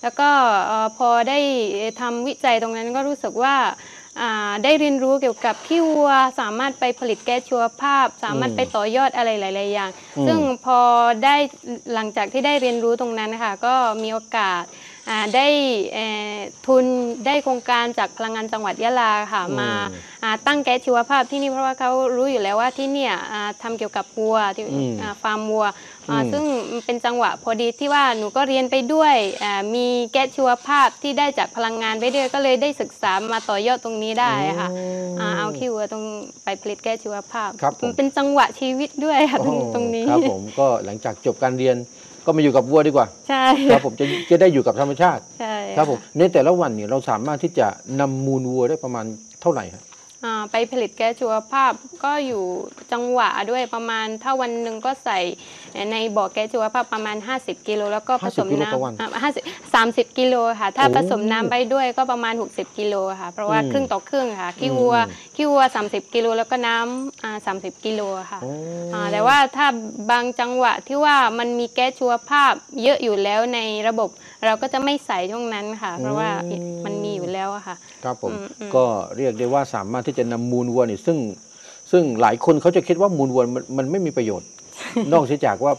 แล้วก็พอได้ทำวิจัยตรงนั้นก็รู้สึกว่าได้เรียนรู้เกี่ยวกับขี้วัวสามารถไปผลิตแก๊สชีวภาพสามารถไปต่อยอดอะไรหลายๆอย่างซึ่งพอได้หลังจากที่ได้เรียนรู้ตรงนั้นนะคะก็มีโอกาสได้ทุนได้โครงการจากพลังงานจังหวัดยะลาค่ะมาตั้งแก๊สชีวภาพที่นี่เพราะว่าเขารู้อยู่แล้วว่าที่เนี่ยทำเกี่ยวกับวัวที่ฟาร์มวัวซึ่งเป็นจังหวะพอดีที่ว่าหนูก็เรียนไปด้วยมีแก๊สชีวภาพที่ได้จากพลังงานไปด้วยก็เลยได้ศึกษามาต่อยอดตรงนี้ได้ค่ะเอาขี้วัวตรงไปผลิตแก๊สชีวภาพมันเป็นจังหวะชีวิตด้วยค่ะตรงนี้ครับผมก็หลังจากจบการเรียนก็มาอยู่กับวัวดีกว่าใช่ครับผมจะได้อยู่กับธรรมชาติใช่ครับผมในแต่ละวันเนี่ยเราสามารถที่จะนำมูลวัวได้ประมาณเท่าไหร่ครับไปผลิตแก๊สชีวภาพก็อยู่จังหวะด้วยประมาณถ้าวันหนึ่งก็ใส่ในบ่อแก๊สชีวภาพประมาณ50กิโลแล้วก็ผสมน้ำ30กิโลค่ะถ้าผสมน้ำไปด้วยก็ประมาณ60กิโลค่ะเพราะว่าครึ่งต่อครึ่งค่ะขี้วัว30กิโลแล้วก็น้ำ30กิโลค่ะแต่ว่าถ้าบางจังหวะที่ว่ามันมีแก๊สชีวภาพเยอะอยู่แล้วในระบบเราก็จะไม่ใส่ช่วงนั้นค่ะเพราะว่ามันมีอยู่แล้วค่ะครับผมก็เรียกได้ว่าสามารถที่จะนำมูลวัวนี่ซึ่งหลายคนเขาจะคิดว่ามูลวัวมันไม่มีประโยชน์ นอกจากว่า